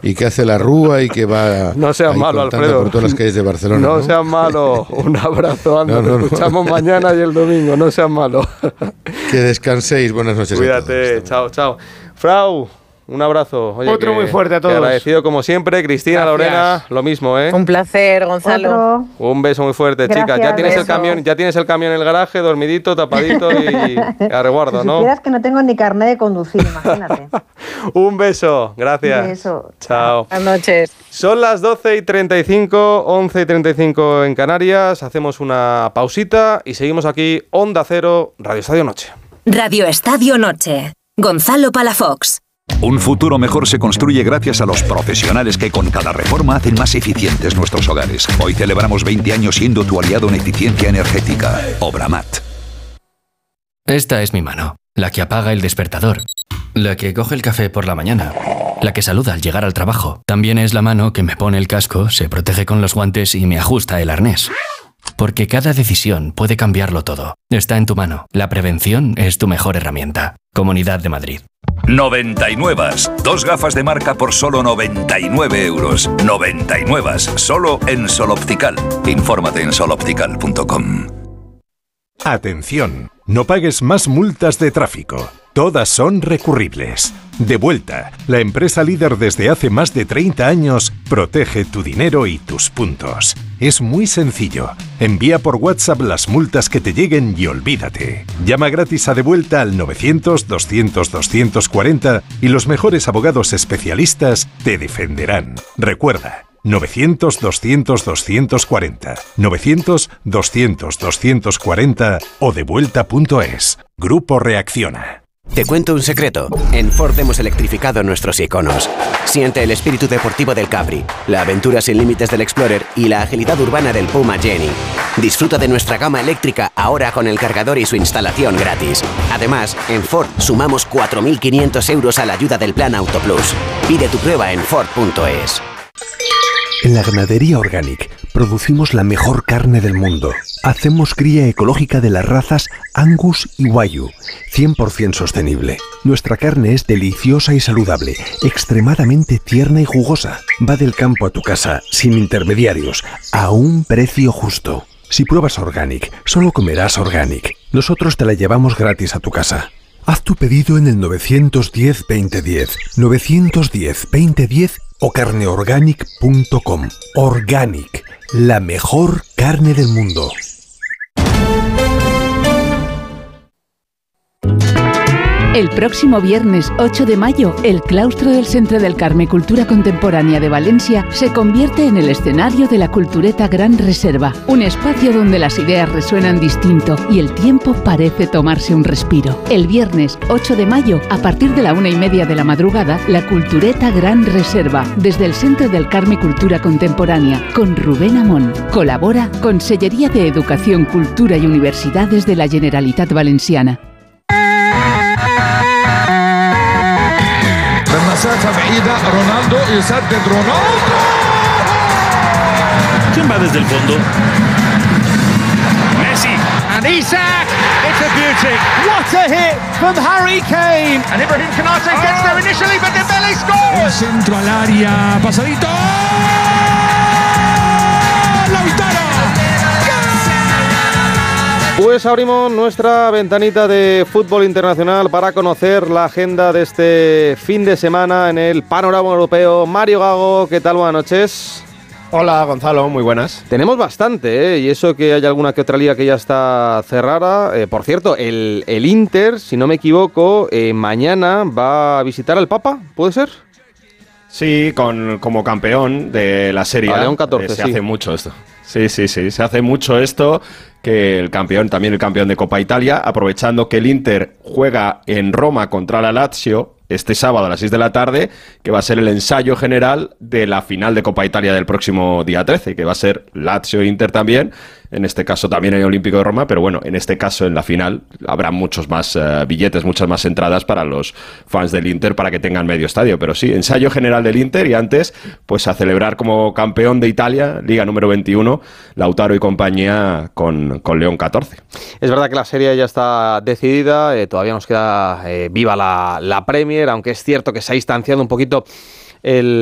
y que hace la rúa y que va no seas malo, Alfredo, por todas las calles de Barcelona. No seas malo. Un abrazo, anda, nos escuchamos mañana y el domingo, no seas malo. Que descanséis, buenas noches. Cuídate, chao. Frau, un abrazo. Oye, otro muy fuerte a todos. Agradecido como siempre. Cristina, Gracias. Lorena, lo mismo, ¿eh? Un placer, Gonzalo. Otro. Un beso muy fuerte, Gracias, chicas. beso. Ya tienes el camión en el garaje, dormidito, tapadito y a resguardo, Si ¿no? supieras que no tengo ni carnet de conducir, imagínate. Un beso, gracias. Un beso. Chao. Buenas noches. Son las 12:35, 11:35 en Canarias. Hacemos una pausita y seguimos aquí, Onda Cero, Radio Estadio Noche. Radio Estadio Noche. Gonzalo Palafox. Un futuro mejor se construye gracias a los profesionales que con cada reforma hacen más eficientes nuestros hogares. Hoy celebramos 20 años siendo tu aliado en eficiencia energética. Obramat. Esta es mi mano, la que apaga el despertador, la que coge el café por la mañana, la que saluda al llegar al trabajo. También es la mano que me pone el casco, se protege con los guantes y me ajusta el arnés. Porque cada decisión puede cambiarlo todo. Está en tu mano. La prevención es tu mejor herramienta. Comunidad de Madrid. 99. 2 gafas de marca por solo 99 euros. 99. Solo en Sol Optical. Infórmate en soloptical.com. Atención, no pagues más multas de tráfico. Todas son recurribles. Devuelta, la empresa líder desde hace más de 30 años, protege tu dinero y tus puntos. Es muy sencillo. Envía por WhatsApp las multas que te lleguen y olvídate. Llama gratis a Devuelta al 900-200-240 y los mejores abogados especialistas te defenderán. Recuerda, 900-200-240, 900-200-240 o devuelta.es. Grupo Reacciona. Te cuento un secreto. En Ford hemos electrificado nuestros iconos. Siente el espíritu deportivo del Capri, la aventura sin límites del Explorer y la agilidad urbana del Puma Jenny. Disfruta de nuestra gama eléctrica ahora con el cargador y su instalación gratis. Además, en Ford sumamos 4.500 euros a la ayuda del Plan Auto Plus. Pide tu prueba en Ford.es. En la ganadería Organic producimos la mejor carne del mundo. Hacemos cría ecológica de las razas Angus y Wagyu, 100% sostenible. Nuestra carne es deliciosa y saludable, extremadamente tierna y jugosa. Va del campo a tu casa, sin intermediarios, a un precio justo. Si pruebas Organic, solo comerás Organic. Nosotros te la llevamos gratis a tu casa. Haz tu pedido en el 910-2010, 910-2010 o carneorganic.com. Organic, la mejor carne del mundo. El próximo viernes 8 de mayo, el claustro del Centre del Carme Cultura Contemporánea de Valencia se convierte en el escenario de la Cultureta Gran Reserva, un espacio donde las ideas resuenan distinto y el tiempo parece tomarse un respiro. El viernes 8 de mayo, a partir de la 1:30 de la madrugada, la Cultureta Gran Reserva, desde el Centre del Carme Cultura Contemporánea, con Rubén Amón. Colabora Consellería de Educación, Cultura y Universidades de la Generalitat Valenciana. مسافة بعيدة رونالدو يسدد رونالدو. ¿Quién va desde el fondo? Messi. And Isak, it's a beauty. What a hit from Harry Kane. And Ibrahim Konate gets there initially, but Dembele scores. El centro al área, pasadito. ¡Lautaro! Pues abrimos nuestra ventanita de fútbol internacional para conocer la agenda de este fin de semana en el panorama europeo. Mario Gago, ¿qué tal? Buenas noches. Hola, Gonzalo, muy buenas. Tenemos bastante, y eso que hay alguna que otra liga que ya está cerrada. Por cierto, el Inter, si no me equivoco, mañana va a visitar al Papa, ¿puede ser? Sí, como campeón de la Serie A. León 14, se hace mucho esto. Sí, se hace mucho esto, que el campeón, también el campeón de Copa Italia, aprovechando que el Inter juega en Roma contra la Lazio este sábado a las 6 de la tarde, que va a ser el ensayo general de la final de Copa Italia del próximo día 13, que va a ser Lazio-Inter también, en este caso también el Olímpico de Roma, pero bueno, en este caso en la final habrá muchos más billetes, muchas más entradas para los fans del Inter para que tengan medio estadio, pero sí, ensayo general del Inter y antes, pues a celebrar como campeón de Italia, Liga número 21, Lautaro y compañía con León 14. Es verdad que la serie ya está decidida, todavía nos queda viva la Premier, aunque es cierto que se ha distanciado un poquito el